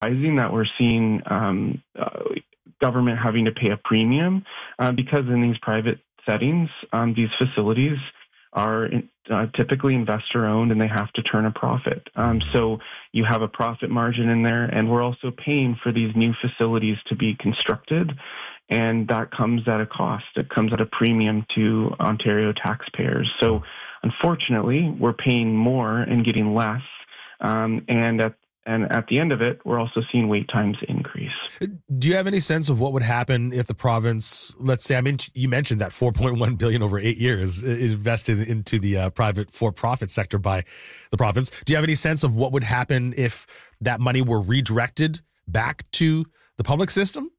surprising that we're seeing government having to pay a premium because in these private settings, these facilities are typically investor-owned and they have to turn a profit. So you have a profit margin in there, and we're also paying for these new facilities to be constructed, and that comes at a cost. It comes at a premium to Ontario taxpayers. So unfortunately, we're paying more and getting less, and at the end of it, we're also seeing wait times increase. Do you have any sense of what would happen if the province, let's say, you mentioned that $4.1 billion over 8 years invested into the private for-profit sector by the province. Do you have any sense of what would happen if that money were redirected back to the public system?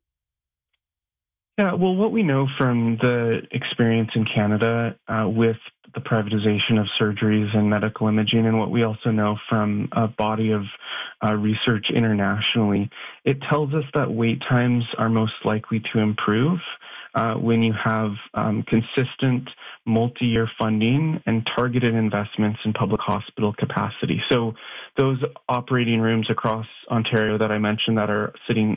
Yeah, well, what we know from the experience in Canada with the privatization of surgeries and medical imaging, and what we also know from a body of research internationally, it tells us that wait times are most likely to improve when you have consistent multi-year funding and targeted investments in public hospital capacity. So those operating rooms across Ontario that I mentioned that are sitting,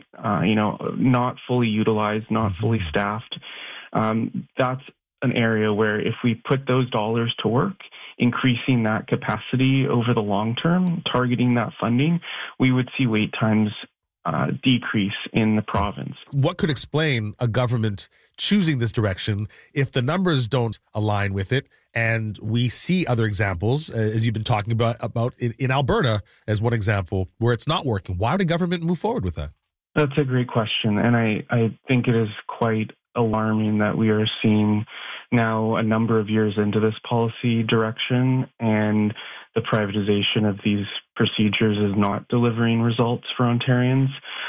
not fully utilized, not fully staffed, that's an area where if we put those dollars to work, increasing that capacity over the long term, targeting that funding, we would see wait times decrease in the province. What could explain a government choosing this direction if the numbers don't align with it? And we see other examples, as you've been talking about in Alberta as one example, where it's not working. Why would a government move forward with that? That's a great question. And I think it is quite alarming that we are seeing now a number of years into this policy direction and the privatization of these procedures is not delivering results for Ontarians.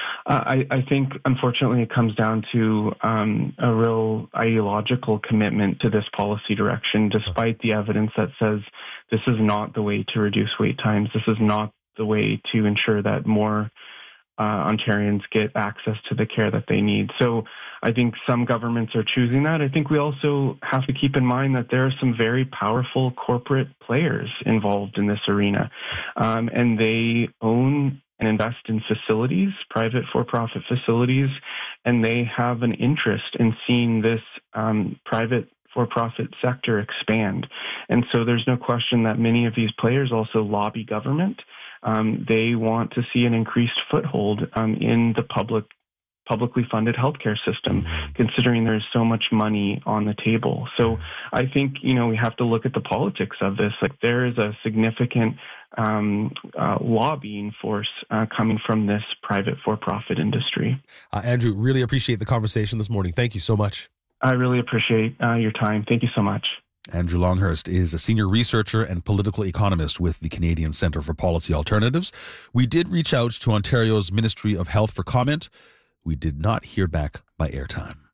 I think, unfortunately, it comes down to a real ideological commitment to this policy direction, despite the evidence that says this is not the way to reduce wait times. This is not the way to ensure that more Ontarians get access to the care that they need. So I think some governments are choosing that. I think we also have to keep in mind that there are some very powerful corporate players involved in this arena, and they own and invest in facilities, private for-profit facilities, and they have an interest in seeing this private for-profit sector expand. And so there's no question that many of these players also lobby government. They want to see an increased foothold in the publicly funded healthcare system, considering there's so much money on the table. So I think, we have to look at the politics of this. Like, there is a significant lobbying force coming from this private for-profit industry. Andrew, really appreciate the conversation this morning. Thank you so much. I really appreciate your time. Thank you so much. Andrew Longhurst is a senior researcher and political economist with the Canadian Centre for Policy Alternatives. We did reach out to Ontario's Ministry of Health for comment. We did not hear back by airtime.